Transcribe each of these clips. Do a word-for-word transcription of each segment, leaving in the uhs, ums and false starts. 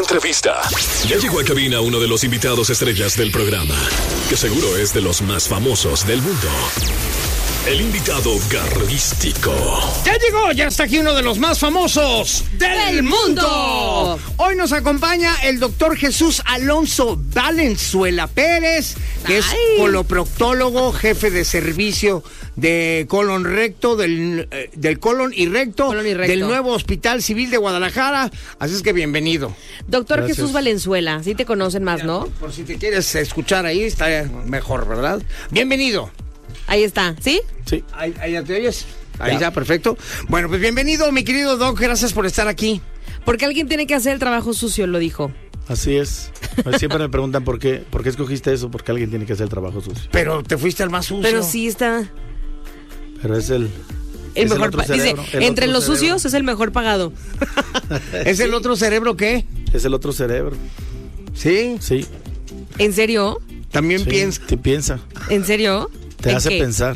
Entrevista. Ya llegó a cabina uno de los invitados estrellas del programa, que seguro es de los más famosos del mundo. El invitado garrístico. Ya llegó, ya está aquí uno de los más famosos del, del mundo. mundo. Hoy nos acompaña el doctor Jesús Alonso Valenzuela Pérez, que Ay. es coloproctólogo, jefe de servicio de colon recto, del, eh, del colon y recto, colon y recto del nuevo Hospital Civil de Guadalajara. Así es que bienvenido. Doctor Gracias. Jesús Valenzuela, sí te conocen más, ¿no? Por si te quieres escuchar ahí, está mejor, ¿verdad? Bienvenido. Ahí está, ¿sí? Sí. Ahí, ahí ya te oyes. Ahí ya. está, perfecto. Bueno, pues bienvenido, mi querido Doc. Gracias por estar aquí. Porque alguien tiene que hacer el trabajo sucio, lo dijo. Así es. Siempre me preguntan por qué, por qué escogiste eso, porque alguien tiene que hacer el trabajo sucio. Pero te fuiste al más sucio. Pero sí está. Pero es el... El es mejor el otro pa- cerebro, dice, el entre otro los cerebro. sucios es el mejor pagado. ¿Es el otro cerebro qué? Es el otro cerebro. ¿Sí? Sí. ¿En serio? También Sí, piensa. Te piensa. ¿En serio? Te hace qué? pensar.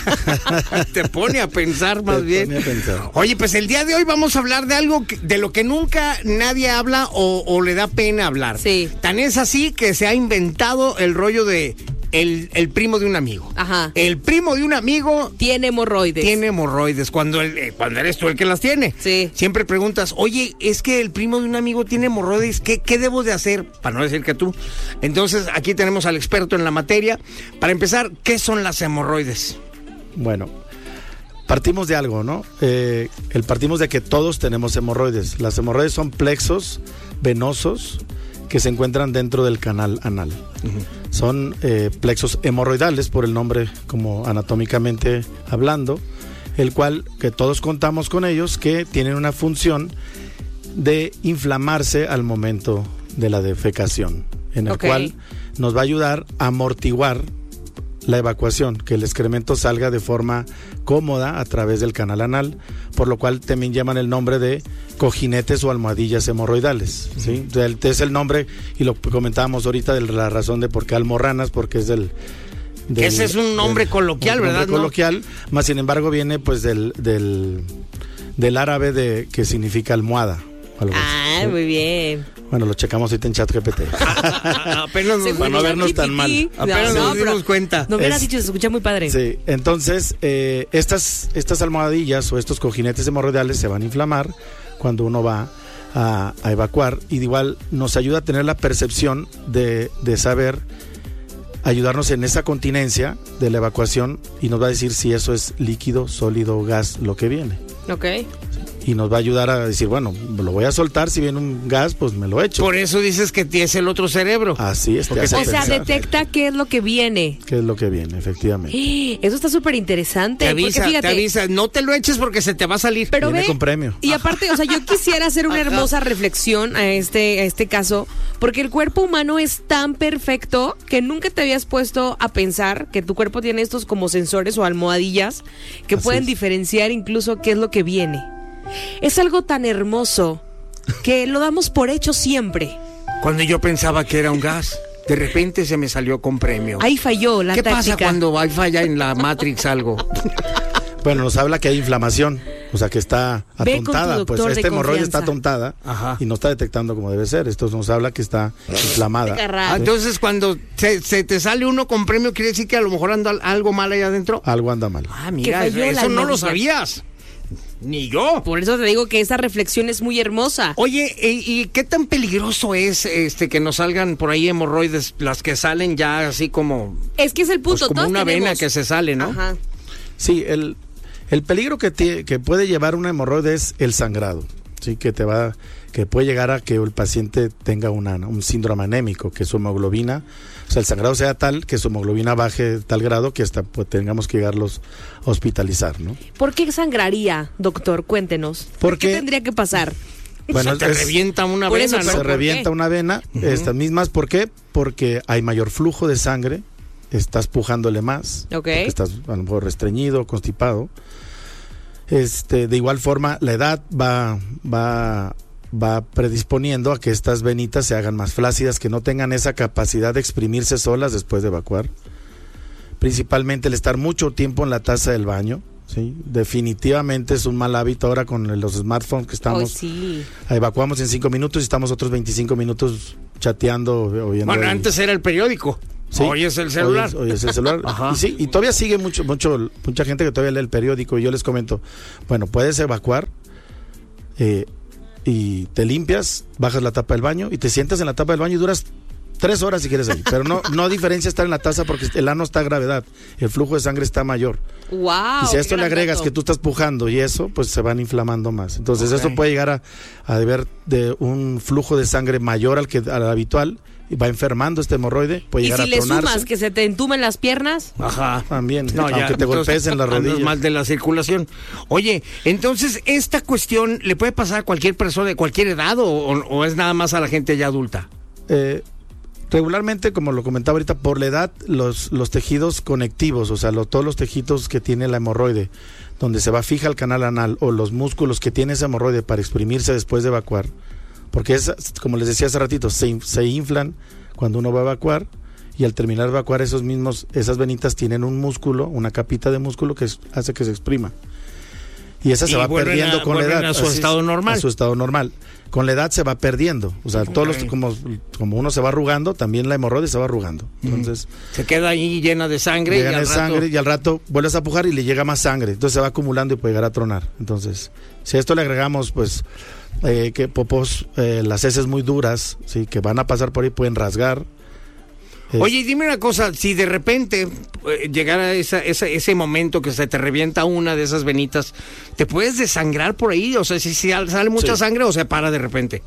Te pone a pensar más Te bien. pone a pensar. Oye, pues el día de hoy vamos a hablar de algo que, de lo que nunca nadie habla o, o le da pena hablar. Sí. Tan es así que se ha inventado el rollo de el, el primo de un amigo. Ajá. El primo de un amigo Tiene hemorroides. tiene hemorroides cuando, el, eh, cuando eres tú el que las tiene. Sí. Siempre preguntas, oye, es que el primo de un amigo tiene hemorroides, ¿qué, qué debo de hacer? Para no decir que tú. Entonces, aquí tenemos al experto en la materia. Para empezar, ¿qué son las hemorroides? Bueno, partimos de algo, ¿no? Eh, el partimos de que todos tenemos hemorroides. Las hemorroides son plexos venosos que se encuentran dentro del canal anal. Uh-huh. Son eh, plexos hemorroidales, por el nombre como anatómicamente hablando, el cual que todos contamos con ellos, que tienen una función de inflamarse al momento de la defecación, en el Okay. cual nos va a ayudar a amortiguar la evacuación, que el excremento salga de forma cómoda a través del canal anal, por lo cual también llaman el nombre de cojinetes o almohadillas hemorroidales, ¿sí? O sea, es el nombre, y lo comentábamos ahorita, de la razón de por qué almorranas, porque es del... del Ese es un nombre del, coloquial, un nombre ¿verdad? ¿no? coloquial, más sin embargo viene pues del, del, del árabe de que significa almohada. Algo Ah, así, ¿sí? muy bien. Bueno, lo checamos ahorita en ChatGPT. Apenas nos, Según para no vernos tan ChatGPT, mal. apenas no, nos pero dimos cuenta. No hubieras Es- dicho, se escucha muy padre. Sí, entonces eh, estas, estas almohadillas o estos cojinetes hemorroidales se van a inflamar cuando uno va a, a evacuar, y de igual nos ayuda a tener la percepción de, de saber, ayudarnos en esa continencia de la evacuación, y nos va a decir si eso es líquido, sólido, gas, lo que viene. Ok. Y nos va a ayudar a decir, bueno, lo voy a soltar, si viene un gas, pues me lo echo. Por eso dices que es el otro cerebro. Así es, te Porque hace O sea, pensar detecta qué es lo que viene. qué es lo que viene, efectivamente. Eso está súper interesante. Te avisa, porque fíjate, te avisa. No te lo eches porque se te va a salir. pero Viene ve, con premio. Y aparte, o sea, yo quisiera hacer una hermosa reflexión a este, a este caso, porque el cuerpo humano es tan perfecto que nunca te habías puesto a pensar que tu cuerpo tiene estos como sensores o almohadillas que Así pueden es. diferenciar incluso qué es lo que viene. Es algo tan hermoso que lo damos por hecho siempre. Cuando yo pensaba que era un gas, de repente se me salió con premio. Ahí falló la ¿Qué táctica. pasa cuando hay falla en la Matrix algo? Bueno, nos habla que hay inflamación, o sea que está Ve con tu atontada, doctor pues de este hemorroide está confianza. atontada. Ajá. Y no está detectando como debe ser. Esto nos habla que está inflamada. Agarra. Ah, entonces, cuando se, se te sale uno con premio, ¿quiere decir que a lo mejor anda algo mal ahí adentro? Algo anda mal. Ah, mira, falló la eso no lo almohadilla. sabías. Ni yo. Por eso te digo que esa reflexión es muy hermosa. Oye, ¿y, y qué tan peligroso es este que nos salgan por ahí hemorroides, las que salen ya así como, Es que es el pues, punto. como todos una vena tenemos. que se sale, ¿no? Ajá. Sí, el, el peligro que, tie- que puede llevar una hemorroide es el sangrado. Sí, que te va, que puede llegar a que el paciente tenga una, un síndrome anémico, que su hemoglobina, o sea, el sangrado sea tal que su hemoglobina baje de tal grado que hasta pues, tengamos que llegarlos a hospitalizar, ¿no? ¿Por qué sangraría, doctor? Cuéntenos. Porque- ¿Qué tendría que pasar? Bueno, se te es- revienta una Por vena, eso, ¿no? pero se ¿por revienta qué? una vena, Ujú. estas mismas, ¿por qué? Porque hay mayor flujo de sangre, estás pujándole más, Ok. porque estás a lo mejor restreñido, constipado. Este, de igual forma, la edad va, va, va predisponiendo a que estas venitas se hagan más flácidas, que no tengan esa capacidad de exprimirse solas después de evacuar. Principalmente el estar mucho tiempo en la taza del baño, ¿sí? Definitivamente es un mal hábito ahora con los smartphones que estamos. Hoy sí. Evacuamos en cinco minutos y estamos otros veinticinco minutos chateando o viendo. Bueno, el... antes era el periódico. Sí. Hoy es el celular. Hoy es, hoy es el celular. Ajá. Y sí, y todavía sigue mucho, mucho, mucha gente que todavía lee el periódico. Y yo les comento, bueno, puedes evacuar eh, y te limpias, bajas la tapa del baño y te sientas en la tapa del baño y duras tres horas si quieres ahí. Pero no, no diferencia estar en la taza porque el ano está a gravedad. El flujo de sangre está mayor. Wow, y si a esto le agregas dato. que tú estás pujando y eso, pues se van inflamando más. Entonces okay. esto puede llegar a, a deber de un flujo de sangre mayor al que al habitual. Y va enfermando este hemorroide, puede llegar a tronarse. ¿Y si le sumas que se te entumen las piernas? Ajá. También, no, aunque ya, te golpees en la rodilla. Más de la circulación. Oye, entonces, ¿esta cuestión le puede pasar a cualquier persona de cualquier edad o, o, o es nada más a la gente ya adulta? Eh, regularmente, como lo comentaba ahorita, por la edad, los, los tejidos conectivos, o sea, lo, todos los tejidos que tiene la hemorroide, donde se va fija el canal anal, o los músculos que tiene ese hemorroide para exprimirse después de evacuar, porque es, como les decía hace ratito, se, se inflan cuando uno va a evacuar y al terminar de evacuar esos mismos, esas venitas tienen un músculo, una capita de músculo que es, hace que se exprima. Y esa se y va perdiendo a, con la edad. A su Así estado normal. A su estado normal. Con la edad se va perdiendo. O sea, okay. todos los, como, como uno se va arrugando, también la hemorroide se va arrugando. Entonces, mm. se queda ahí llena de sangre. Llena y al de rato... sangre y al rato vuelves a pujar y le llega más sangre. Entonces se va acumulando y puede llegar a tronar. Entonces, si a esto le agregamos, pues, eh, que popos, eh, las heces muy duras, sí, que van a pasar por ahí, pueden rasgar. Es... Oye, dime una cosa, si de repente eh, llegara esa, esa, ese momento que se te revienta una de esas venitas, ¿te puedes desangrar por ahí? O sea, si, si sale mucha sí. sangre o se para de repente.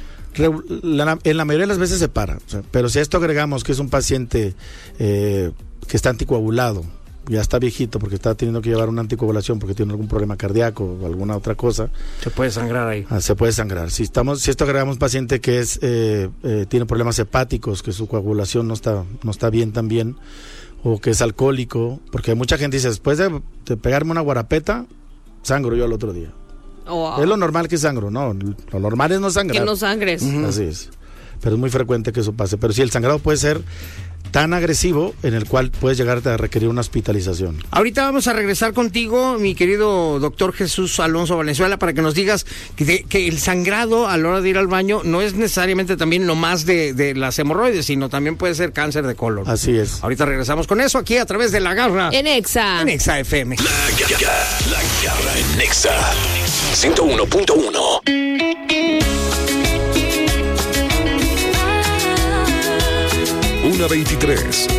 La, en la mayoría de las veces se para, o sea, pero si a esto agregamos que es un paciente eh, que está anticoagulado, ya está viejito porque está teniendo que llevar una anticoagulación porque tiene algún problema cardíaco o alguna otra cosa, se puede sangrar ahí. Ah, se puede sangrar. Si estamos, si esto agregamos un paciente que es eh, eh, tiene problemas hepáticos, que su coagulación no está no está bien también, o que es alcohólico, porque mucha gente dice después de, de pegarme una guarapeta, sangro yo al otro día. Oh, wow. Es lo normal que sangro, no, lo normal es no sangrar. Que no sangres. Uh-huh. Así es. Pero es muy frecuente que eso pase. Pero sí, el sangrado puede ser tan agresivo en el cual puedes llegar a requerir una hospitalización. Ahorita vamos a regresar contigo, mi querido doctor Jesús Alonso Valenzuela, para que nos digas que, de, que el sangrado a la hora de ir al baño no es necesariamente también lo más de, de las hemorroides, sino también puede ser cáncer de colon. Así es. Ahorita regresamos con eso aquí a través de La Garra. En Exa. En Exa F M. La Garra, la Garra en Exa ciento uno punto uno. una veintitrés.